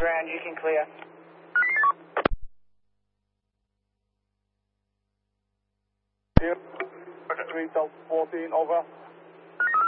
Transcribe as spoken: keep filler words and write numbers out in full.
ground, you can clear. three Delta fourteen, over.